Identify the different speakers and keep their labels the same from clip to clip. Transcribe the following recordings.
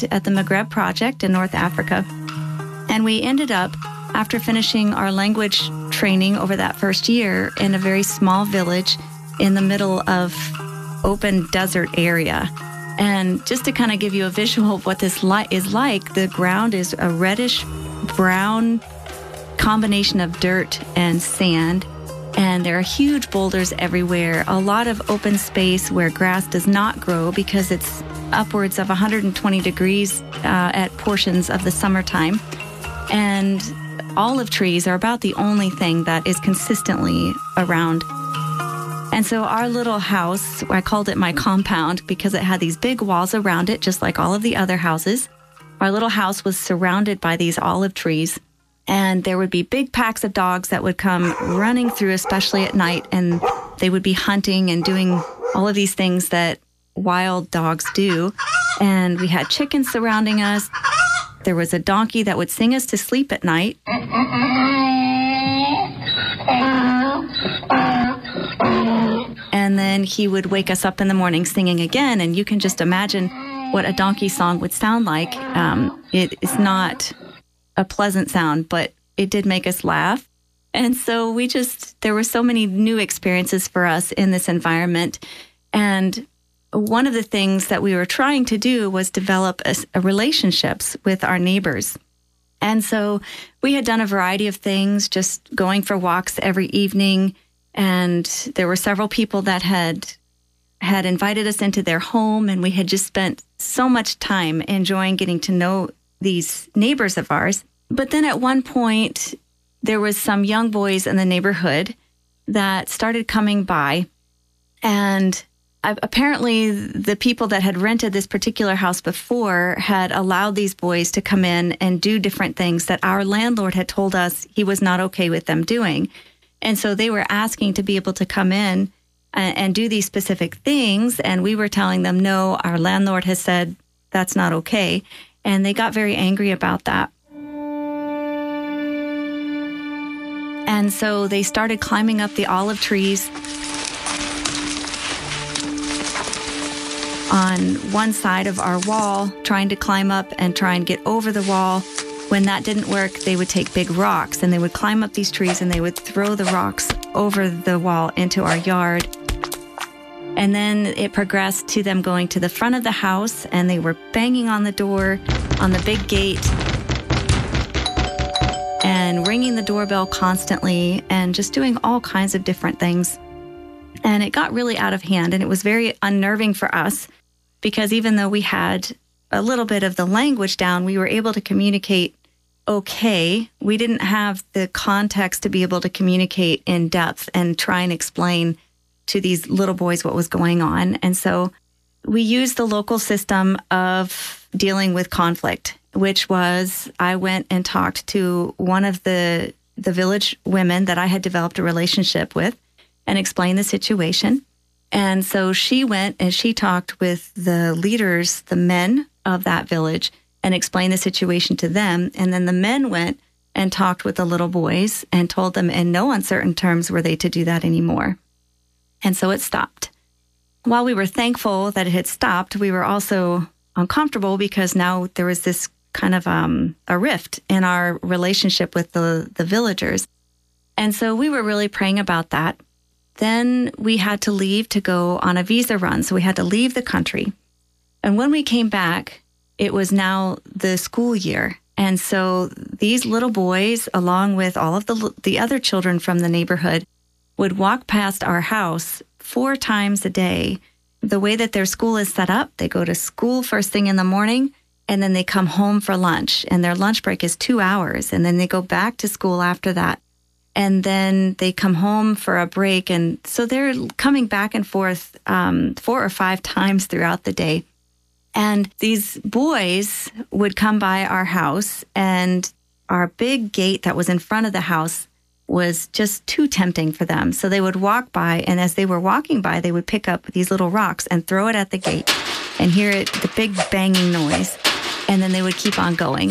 Speaker 1: worked at the Maghreb Project in North Africa. And we ended up, after finishing our language training over that first year, in a very small village in the middle of open desert area. And just to kind of give you a visual of what this is like, the ground is a reddish brown combination of dirt and sand. And there are huge boulders everywhere, a lot of open space where grass does not grow because it's upwards of 120 degrees at portions of the summertime. And olive trees are about the only thing that is consistently around. And so our little house, I called it my compound because it had these big walls around it, just like all of the other houses. Our little house was surrounded by these olive trees. And there would be big packs of dogs that would come running through, especially at night, and they would be hunting and doing all of these things that wild dogs do. And we had chickens surrounding us. There was a donkey that would sing us to sleep at night. And then he would wake us up in the morning singing again, and you can just imagine what a donkey song would sound like. It is not a pleasant sound, but it did make us laugh. And so there were so many new experiences for us in this environment. And one of the things that we were trying to do was develop relationships with our neighbors. And so we had done a variety of things, just going for walks every evening. And there were several people that had invited us into their home, and we had just spent so much time enjoying getting to know these neighbors of ours. But then at one point, there was some young boys in the neighborhood that started coming by. And apparently the people that had rented this particular house before had allowed these boys to come in and do different things that our landlord had told us he was not okay with them doing. And so they were asking to be able to come in and do these specific things. And we were telling them, no, our landlord has said that's not okay. And they got very angry about that. And so they started climbing up the olive trees on one side of our wall, trying to climb up and try and get over the wall. When that didn't work, they would take big rocks and they would climb up these trees and they would throw the rocks over the wall into our yard. And then it progressed to them going to the front of the house and they were banging on the door, on the big gate, and ringing the doorbell constantly and just doing all kinds of different things. And it got really out of hand, and it was very unnerving for us because even though we had a little bit of the language down, we were able to communicate okay. We didn't have the context to be able to communicate in depth and try and explain to these little boys what was going on. And so we used the local system of dealing with conflict, which was I went and talked to one of the village women that I had developed a relationship with and explained the situation. And so she went and she talked with the leaders, the men of that village, and explained the situation to them. And then the men went and talked with the little boys and told them in no uncertain terms were they to do that anymore. And so it stopped. While we were thankful that it had stopped, we were also uncomfortable because now there was this kind of a rift in our relationship with the villagers. And so we were really praying about that. Then we had to leave to go on a visa run. So we had to leave the country. And when we came back, it was now the school year. And so these little boys, along with all of the other children from the neighborhood, would walk past our house 4 times a day. The way that their school is set up, they go to school first thing in the morning, and then they come home for lunch. And their lunch break is 2 hours. And then they go back to school after that. And then they come home for a break. And so they're coming back and forth 4 or 5 times throughout the day. And these boys would come by our house, and our big gate that was in front of the house was just too tempting for them. So they would walk by, and as they were walking by, they would pick up these little rocks and throw it at the gate and hear it, the big banging noise. And then they would keep on going.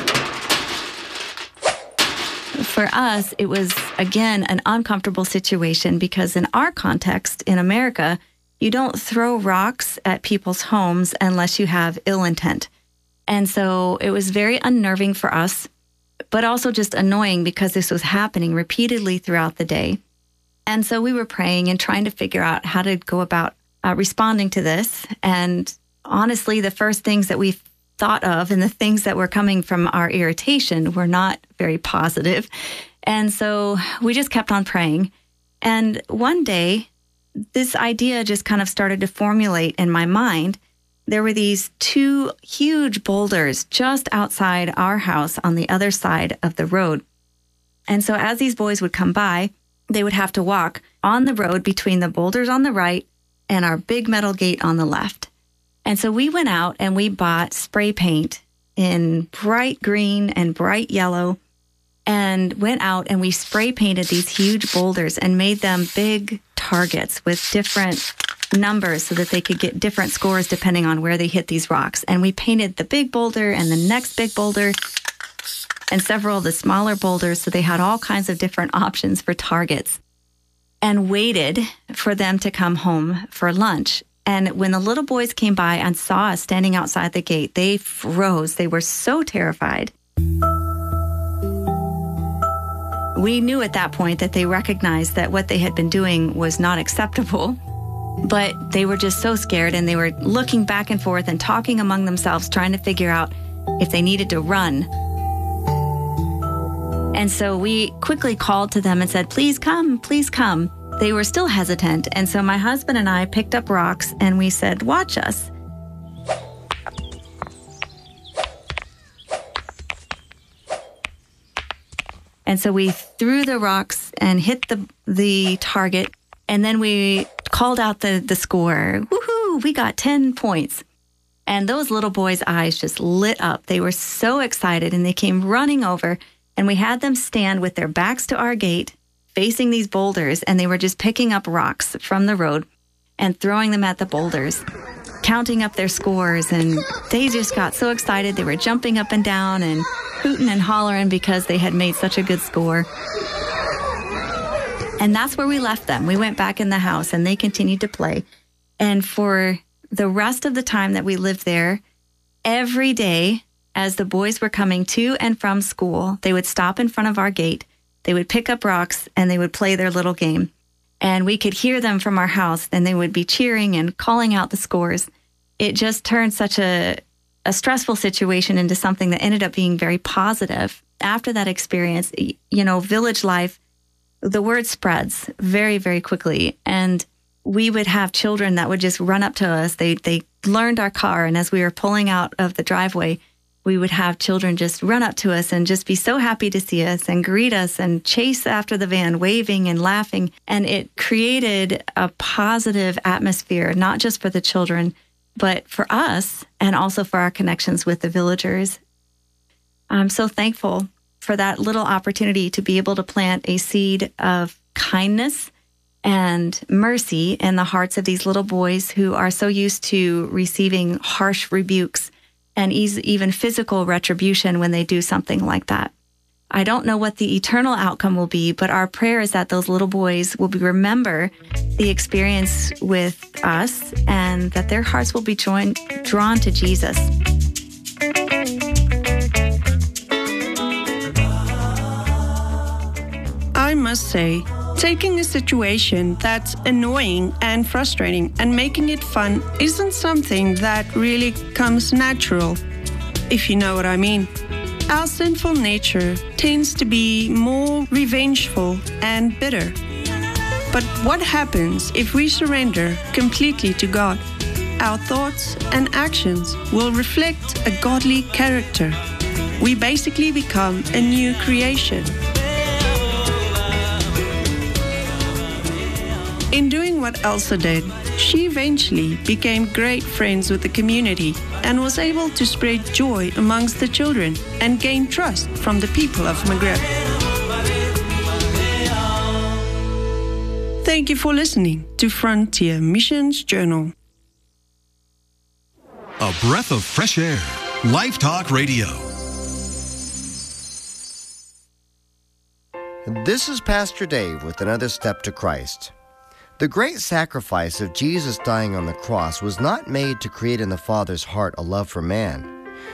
Speaker 1: For us, it was, again, an uncomfortable situation because in our context in America, you don't throw rocks at people's homes unless you have ill intent. And so it was very unnerving for us, but also just annoying because this was happening repeatedly throughout the day. And so we were praying and trying to figure out how to go about responding to this. And honestly, the first things that we thought of and the things that were coming from our irritation were not very positive. And so we just kept on praying. And one day, this idea just kind of started to formulate in my mind. There were these two huge boulders just outside our house on the other side of the road. And so as these boys would come by, they would have to walk on the road between the boulders on the right and our big metal gate on the left. And so we went out and we bought spray paint in bright green and bright yellow and went out and we spray painted these huge boulders and made them big targets with different numbers so that they could get different scores depending on where they hit these rocks. And we painted the big boulder and the next big boulder and several of the smaller boulders, so they had all kinds of different options for targets, and waited for them to come home for lunch. And when the little boys came by and saw us standing outside the gate, they froze. They were so terrified. We knew at that point that they recognized that what they had been doing was not acceptable, but they were just so scared, and they were looking back and forth and talking among themselves, trying to figure out if they needed to run. And so we quickly called to them and said, please come, please come. They were still hesitant. And so my husband and I picked up rocks and we said, watch us. And so we threw the rocks and hit the target. And then we called out the score. Woohoo, we got 10 points. And those little boys' eyes just lit up. They were so excited and they came running over. And we had them stand with their backs to our gate, facing these boulders, and they were just picking up rocks from the road and throwing them at the boulders, counting up their scores. And they just got so excited. They were jumping up and down and hooting and hollering because they had made such a good score. And that's where we left them. We went back in the house and they continued to play. And for the rest of the time that we lived there, every day, as the boys were coming to and from school, they would stop in front of our gate, they would pick up rocks, and they would play their little game. And we could hear them from our house, and they would be cheering and calling out the scores. It just turned such a stressful situation into something that ended up being very positive. After that experience, village life, the word spreads very, very quickly. And we would have children that would just run up to us. They learned our car, and as we were pulling out of the driveway, we would have children just run up to us and just be so happy to see us and greet us and chase after the van, waving and laughing. And it created a positive atmosphere, not just for the children, but for us and also for our connections with the villagers. I'm so thankful for that little opportunity to be able to plant a seed of kindness and mercy in the hearts of these little boys who are so used to receiving harsh rebukes and even physical retribution when they do something like that. I don't know what the eternal outcome will be, but our prayer is that those little boys will remember the experience with us and that their hearts will be drawn to Jesus.
Speaker 2: I must say, taking a situation that's annoying and frustrating and making it fun isn't something that really comes natural, if you know what I mean. Our sinful nature tends to be more revengeful and bitter. But what happens if we surrender completely to God? Our thoughts and actions will reflect a godly character. We basically become a new creation. In doing what Elsa did, she eventually became great friends with the community and was able to spread joy amongst the children and gain trust from the people of Maghreb. Thank you for listening to Frontier Missions Journal.
Speaker 3: A breath of fresh air. Life Talk Radio.
Speaker 4: This is Pastor Dave with another step to Christ. The great sacrifice of Jesus dying on the cross was not made to create in the Father's heart a love for man,